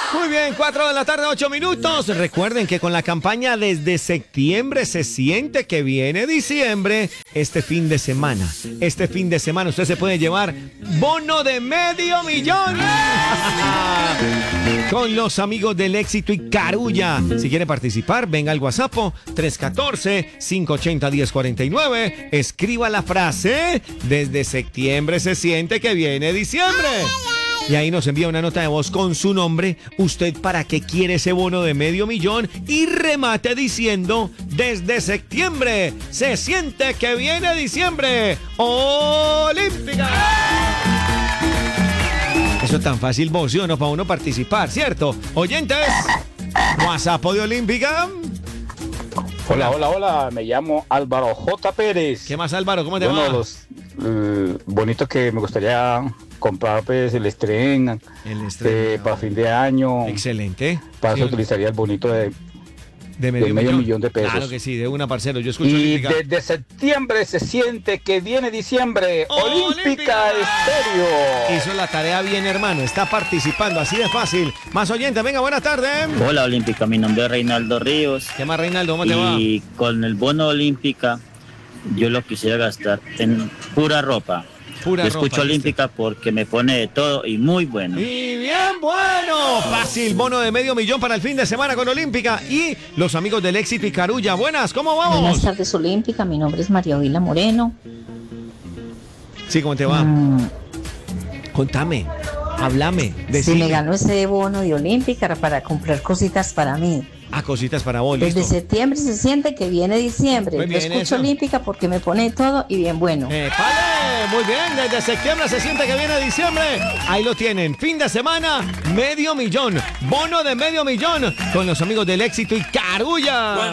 Muy bien, 4 de la tarde, 8 minutos. Recuerden que con la campaña Desde Septiembre se siente que viene diciembre. Este fin de semana usted se puede llevar bono de $500,000 con los amigos del Éxito y Carulla. Si quiere participar, venga al WhatsApp 314-580-1049. Escriba la frase: Desde septiembre se siente que viene diciembre. Y ahí nos envía una nota de voz con su nombre, usted para qué quiere ese bono de $500,000 y remate diciendo: desde septiembre se siente que viene diciembre. ¡Olímpica! Eso es tan fácil, vos, ¿sí o no? Para uno participar, ¿cierto? Oyentes, WhatsApp de Olímpica. Hola, me llamo Álvaro J. Pérez. ¿Qué más, Álvaro? ¿Cómo te va? Bueno, los bonitos que me gustaría comprar, pues, el estreno para fin de año. Excelente. Para eso utilizaría el bonito de medio millón de pesos. Claro que sí, de una, parcero. Yo escucho Y Olímpica. desde septiembre se siente que viene diciembre. Olímpica Estéreo. Hizo la tarea bien, hermano. Está participando, así de fácil. Más oyentes, venga, buenas tardes. Hola, Olímpica. Mi nombre es Reinaldo Ríos. ¿Qué más, Reinaldo? ¿Cómo te va? Y con el bono Olímpica, yo lo quisiera gastar en pura ropa. Yo escucho Olímpica porque me pone de todo y muy bueno. Y bien bueno. Fácil, bono de $500,000 para el fin de semana con Olímpica y los amigos del Éxito y Carulla. Buenas, ¿cómo vamos? Buenas tardes, Olímpica. Mi nombre es María Vila Moreno. Sí, ¿cómo te va? Contame, háblame, decime. Si me ganó ese bono de Olímpica para comprar cositas para mí. Cositas para vos, Desde listo. septiembre se siente que viene diciembre. Muy Yo bien, escucho eso. Olímpica porque me pone todo y bien bueno. ¡Vale! Muy bien, desde septiembre se siente que viene diciembre. Ahí lo tienen, fin de semana, $500,000. Bono de $500,000 con los amigos del Éxito y Carulla.